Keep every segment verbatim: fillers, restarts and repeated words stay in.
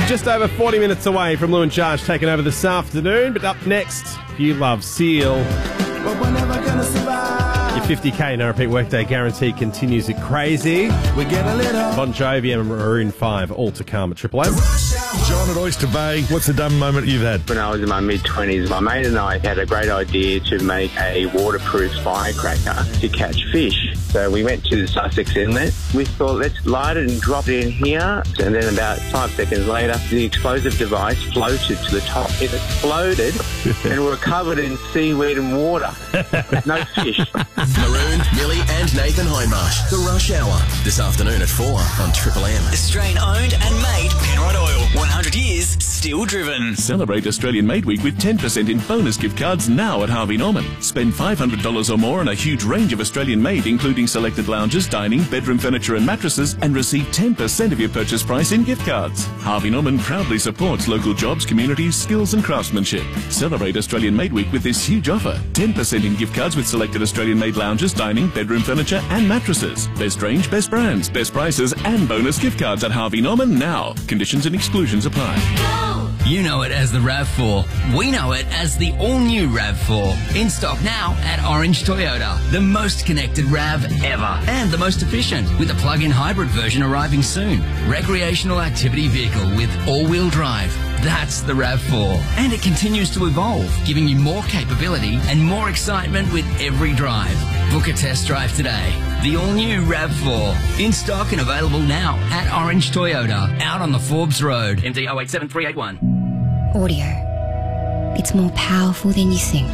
Just over forty minutes away from Lou and Charge taking over this afternoon. But up next, you love Seal. But we're never gonna survive. Your fifty K no repeat workday guarantee continues it crazy. We get a little. Bon Jovi and Maroon five, all to come at Triple M. John at Oyster Bay, what's the dumb moment you've had? When I was in my mid-twenties, my mate and I had a great idea to make a waterproof firecracker to catch fish. So we went to the Sussex Inlet. We thought, let's light it and drop it in here. And then about five seconds later, the explosive device floated to the top. It exploded and we were covered in seaweed and water. No fish. Maroon, Millie and Nathan Hindmarsh. The Rush Hour. This afternoon at four on Triple M. Australian owned and made Penrod Oil. one hundred years, still driven. Celebrate Australian Made Week with ten percent in bonus gift cards now at Harvey Norman. Spend five hundred dollars or more on a huge range of Australian made, including selected lounges, dining, bedroom furniture and mattresses, and receive ten percent of your purchase price in gift cards. Harvey Norman proudly supports local jobs, communities, skills and craftsmanship. Celebrate Australian Made Week with this huge offer. ten percent in gift cards with selected Australian made lounges, dining, bedroom furniture and mattresses. Best range, best brands, best prices and bonus gift cards at Harvey Norman now. Conditions and exclusions apply. You know it as the RAV four. We know it as the all-new RAV four. In stock now at Orange Toyota. The most connected RAV ever. And the most efficient, with a plug-in hybrid version arriving soon. Recreational activity vehicle with all-wheel drive. That's the RAV four. And it continues to evolve, giving you more capability and more excitement with every drive. Book a test drive today. The all-new RAV four. In stock and available now at Orange Toyota. Out on the Forbes Road. M D oh eight seven three eight one. Audio. It's more powerful than you think.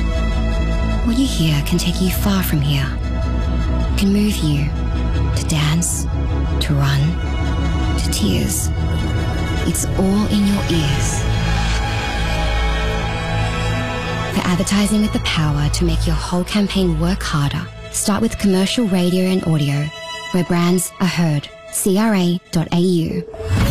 What you hear can take you far from here. Can move you to dance, to run, to tears. It's all in your ears. For advertising with the power to make your whole campaign work harder, start with commercial radio and audio, where brands are heard. C R A dot A U.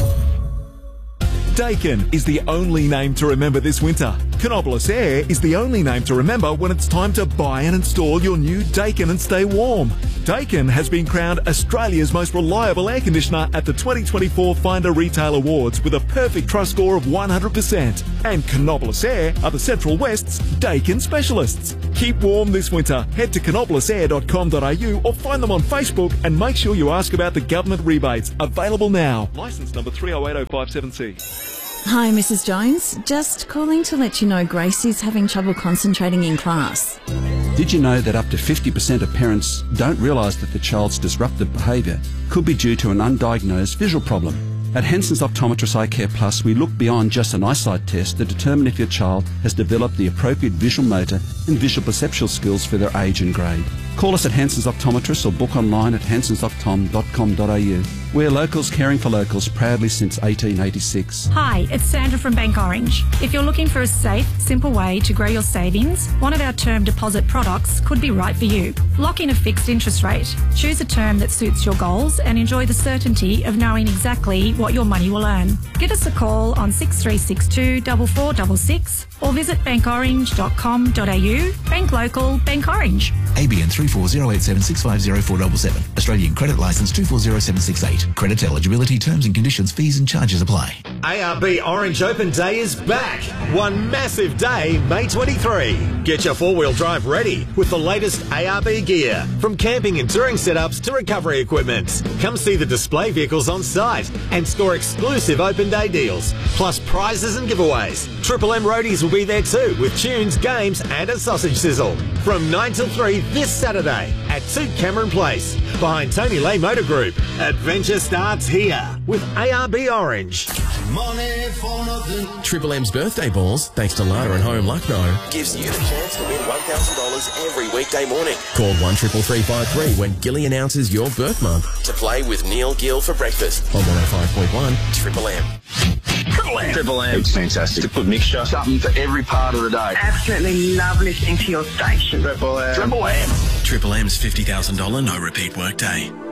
Daikin is the only name to remember this winter. Canopolis Air is the only name to remember when it's time to buy and install your new Daikin and stay warm. Daikin has been crowned Australia's most reliable air conditioner at the twenty twenty-four Finder Retail Awards with a perfect trust score of one hundred percent. And Canopolis Air are the Central West's Daikin specialists. Keep warm this winter. Head to canopolis air dot com dot a u or find them on Facebook and make sure you ask about the government rebates. Available now. Licence number three oh eight oh five seven C. Hi, Missus Jones. Just calling to let you know Gracie's having trouble concentrating in class. Did you know that up to fifty percent of parents don't realise that the child's disruptive behaviour could be due to an undiagnosed visual problem? At Henson's Optometrist Eye Care Plus, we look beyond just an eyesight test to determine if your child has developed the appropriate visual motor and visual perceptual skills for their age and grade. Call us at Henson's Optometrist or book online at hensons optom dot com dot a u. We're locals caring for locals proudly since eighteen eighty-six. Hi, it's Sandra from Bank Orange. If you're looking for a safe, simple way to grow your savings, one of our term deposit products could be right for you. Lock in a fixed interest rate. Choose a term that suits your goals and enjoy the certainty of knowing exactly what your money will earn. Give us a call on six three six two, four four six six or visit bank orange dot com dot a u. Bank local, Bank Orange. A B N three four zero eight seven six five zero four seven seven. Australian Credit Licence two four zero seven six eight. Credit eligibility, terms and conditions, fees and charges apply. A R B Orange Open Day is back. One massive day, May twenty-third. Get your four-wheel drive ready with the latest A R B gear. From camping and touring setups to recovery equipment. Come see the display vehicles on site and score exclusive Open Day deals. Plus prizes and giveaways. Triple M Roadies will be there too with tunes, games and a sausage sizzle. From nine till three this Saturday at two Cameron Place. Behind Tony Lay Motor Group. Adventure starts here with A R B Orange. Money for nothing. Triple M's birthday balls, thanks to Lada and Home Lucknow, gives you the chance to win one thousand dollars every weekday morning. Call one three three five three when Gilly announces your birth month to play with Neil Gill for breakfast on one oh five point one Triple M. Triple M. Triple M. It's fantastic. It's a good mixture. Something for every part of the day. Absolutely love listening to your station. Triple M. Triple M. Triple M's fifty thousand dollars no repeat workday.